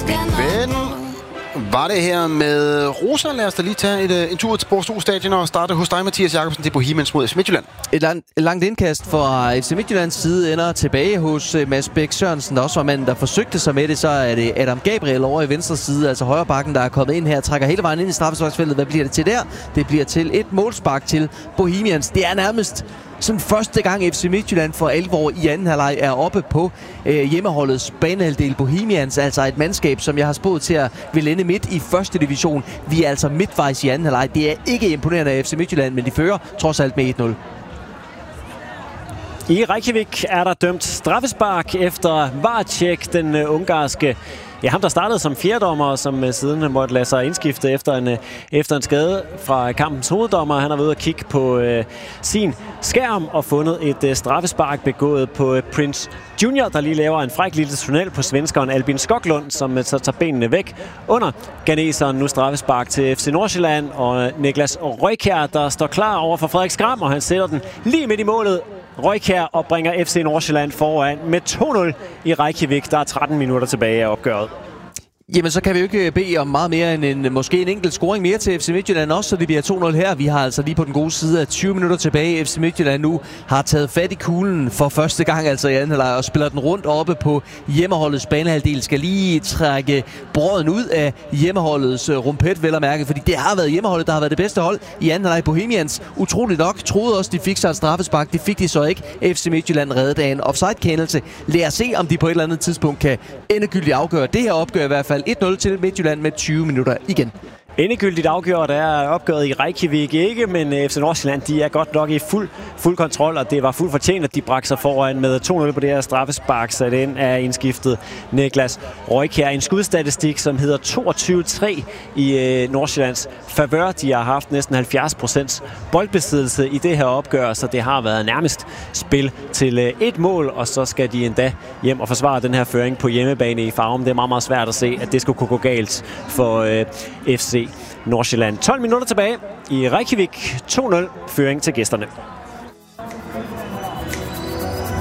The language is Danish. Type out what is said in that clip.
Men var det her med Rosa? Lad os da lige tage en tur til Borså Stadion og starte hos dig, Mathias Jakobsen, til Bohemians mod FC Midtjylland. Et langt indkast fra FC Midtjyllands side ender tilbage hos Mads Bæk Sørensen, der også var manden, der forsøgte sig med det. Så er det Adam Gabriel over i venstre side, altså højre bakken, der er kommet ind her, trækker hele vejen ind i straffesparksfeltet. Hvad bliver det til der? Det bliver til et målspark til Bohemians. Det er nærmest som første gang FC Midtjylland for alvor i anden halvleg er oppe på hjemmeholdets banehalvdel. Bohemians, altså et mandskab, som jeg har spået til at vil ende midt i første division. Vi er altså midtvejs i anden halvleg. Det er ikke imponerende af FC Midtjylland, men de fører trods alt med 1-0. I Reykjavik er der dømt straffespark efter VAR-check. Den ungarske, ham der startede som fjerdommer, som siden måtte lade sig indskifte efter en skade fra kampens hoveddommer. Han har været ude at kigge på sin skærm og fundet et straffespark begået på Prince Junior, der lige laver en fræk lille tunnel på svenskeren Albin Skoglund, som så tager benene væk under ghaneseren. Nu straffespark til FC Nordsjælland, og Niklas Røykjær, der står klar over for Frederik Skram, og han sætter den lige midt i målet. Røykjær og bringer FC Nordsjælland foran med 2-0 i Reykjavik. Der er 13 minutter tilbage af opgøret. Jamen, så kan vi jo ikke bede om meget mere end måske en enkelt scoring mere til FC Midtjylland også, så det bliver 2-0 her. Vi har altså lige på den gode side af 20 minutter tilbage. FC Midtjylland nu har taget fat i kuglen for første gang altså i anden halvleg og spiller den rundt oppe på hjemmeholdets banehalvdel. Skal lige trække brøden ud af hjemmeholdets rumpet, vel at mærke, fordi det har været hjemmeholdet, der har været det bedste hold i anden halvleg. Bohemians utroligt nok troede også, de fik sig et straffespark. Det fik de så ikke. FC Midtjylland reddede af en offside-kendelse. Lad os se, om de på et eller andet tidspunkt kan endegyldigt afgøre det her opgør, i hvert fald 1-0 til Midtjylland med 20 minutter igen. Endegyldigt afgjort er opgøret i Reykjavik ikke, men FC Nordsjælland, de er godt nok i fuld kontrol, og det var fuldt fortjent, at de bragte sig foran med 2-0 på det her straffespark, sat ind af indskiftet Niklas Røykjær. En skudstatistik, som hedder 22-3 i Nordsjællands favør. De har haft næsten 70% boldbesiddelse i det her opgør, så det har været nærmest spil til et mål, og så skal de endda hjem og forsvare den her føring på hjemmebane i Farum. Det er meget, meget svært at se, at det skulle kunne gå galt for FC Nordsjælland. 12 minutter tilbage i Reykjavik. 2-0 føring til gæsterne.